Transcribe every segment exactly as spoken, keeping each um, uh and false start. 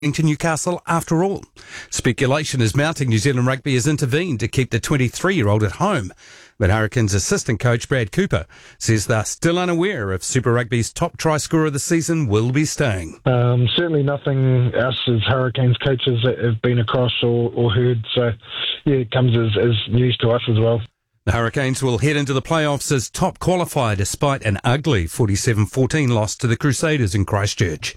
to Newcastle after all. Speculation is mounting. New Zealand Rugby has intervened to keep the twenty-three-year-old at home. But Hurricanes assistant coach Brad Cooper says they're still unaware if Super Rugby's top try scorer of the season will be staying. Um, certainly nothing us as Hurricanes coaches have been across or, or heard. So, yeah, it comes as, as news to us as well. The Hurricanes will head into the playoffs as top qualifier despite an ugly forty-seven fourteen loss to the Crusaders in Christchurch.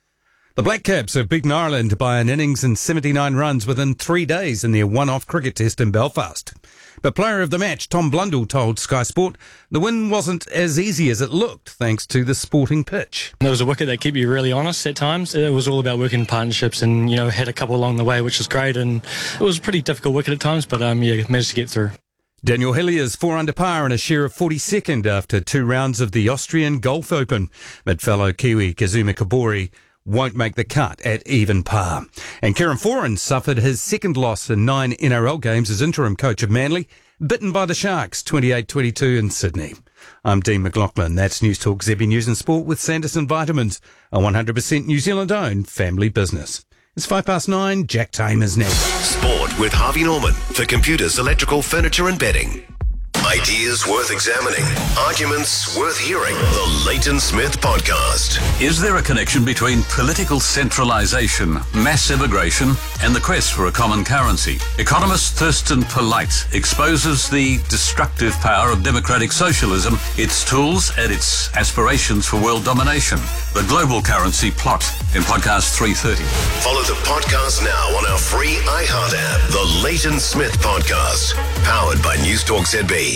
The Black Caps have beaten Ireland by an innings and seventy-nine runs within three days in their one-off cricket test in Belfast. But player of the match, Tom Blundell, told Sky Sport the win wasn't as easy as it looked thanks to the sporting pitch. There was a wicket that kept you really honest at times. It was all about working partnerships and, you know, had a couple along the way, which was great. And it was a pretty difficult wicket at times, but, um, yeah, managed to get through. Daniel Hilliers four under par and a share of forty-second after two rounds of the Austrian Golf Open. But fellow Kiwi Kazuma Kobori won't make the cut at even par. And Kieran Foran suffered his second loss in nine N R L games as interim coach of Manly, bitten by the Sharks twenty-eight twenty-two in Sydney. I'm Dean McLaughlin. That's News Talk Z B News and Sport with Sanderson Vitamins, a one hundred percent New Zealand-owned family business. It's five past nine. Jack Tame is next. Sport with Harvey Norman for computers, electrical, furniture and bedding. Ideas worth examining. Arguments worth hearing. The Leighton Smith Podcast. Is there a connection between political centralisation, mass immigration, and the quest for a common currency? Economist Thurston Polite exposes the destructive power of democratic socialism, its tools, and its aspirations for world domination. The global currency plot in podcast three thirty. Follow the podcast now on our free iHeart app. The Leighton Smith Podcast. Powered by News Talk Z B.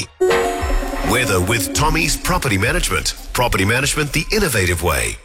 Weather with Tommy's Property Management. Property management the innovative way.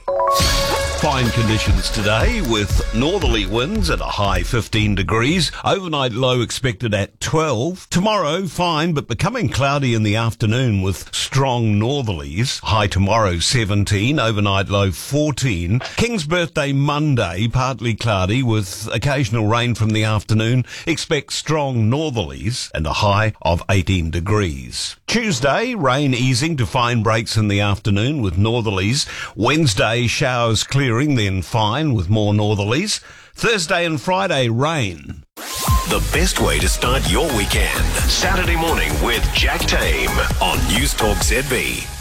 Fine conditions today with northerly winds at a high fifteen degrees. Overnight low expected at twelve. Tomorrow fine but becoming cloudy in the afternoon with strong northerlies. High tomorrow seventeen. Overnight low fourteen. King's birthday Monday partly cloudy with occasional rain from the afternoon. Expect strong northerlies and a high of eighteen degrees. Tuesday rain easing to fine breaks in the afternoon with northerlies. Wednesday showers clear. Then fine with more northerlies. Thursday and Friday, rain. The best way to start your weekend. Saturday morning with Jack Tame on News Talk Z B.